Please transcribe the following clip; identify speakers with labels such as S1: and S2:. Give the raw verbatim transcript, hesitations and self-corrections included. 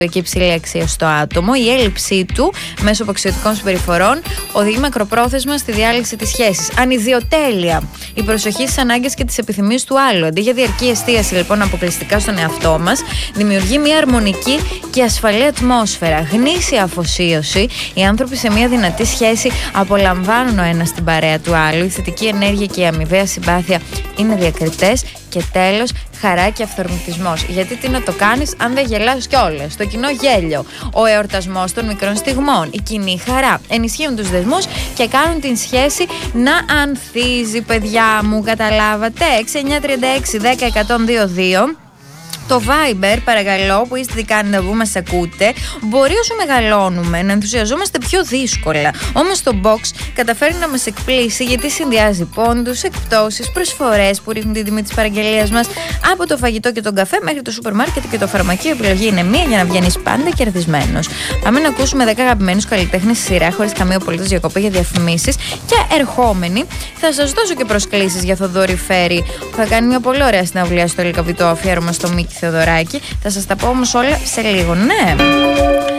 S1: και υψηλή αξία στο άτομο. Η έλλειψή του μέσω αποξιωτικών συμπεριφορών οδηγεί μακροπρόθεσμα στη διάλυση της σχέσης. Ανιδιοτέλεια. Η προσοχή στις ανάγκες και τις επιθυμίες του άλλου. Αντί για διαρκή εστίαση λοιπόν αποκλειστικά στον εαυτό μας, δημιουργεί μια αρμονική και ασφαλή ατμόσφαιρα. Γνήσια αφοσίωση. Οι άνθρωποι σε μια δυνατή σχέση απολαμβάνουν ο ένας την παρέα του άλλου. Η θετική ενέργεια και η αμοιβαία συμπάθεια είναι διακριτές. Και τέλος, χαρά και αυθορμητισμός. Γιατί τι να το κάνεις αν δεν γελάς κιόλας. Το κοινό γέλιο, ο εορτασμός των μικρών στιγμών, η κοινή χαρά ενισχύουν τους δεσμούς και κάνουν την σχέση να ανθίζει, παιδιά μου. Καταλάβατε? έξι εννιά τρία έξι δέκα εκατόν δύο δύο. Το Viber, παρακαλώ, που είστε κάνετε που μας ακούτε, μπορεί όσο μεγαλώνουμε να ενθουσιαζόμαστε πιο δύσκολα. Όμως το Box καταφέρει να μας εκπλήσει γιατί συνδυάζει πόντους, εκπτώσεις, προσφορές που ρίχνουν την τιμή της παραγγελίας μας, από το φαγητό και τον καφέ μέχρι το σούπερ μάρκετ και το φαρμακείο. Η επιλογή είναι μία για να βγαίνεις πάντα κερδισμένος. Πάμε να ακούσουμε δέκα αγαπημένους καλλιτέχνες στη σειρά χωρίς καμία απολύτως διακοπή για διαφημίσεις. Και ερχόμενοι θα σας δώσω και προσκλήσεις για Θοδωρή Φέρη, που θα κάνει μια πολύ ωραία συναυλία στο Ελικαβητό αφιέρωμα στο Μίκη Θεοδωράκη. Θα σας τα πω όμως όλα σε λίγο, ναι.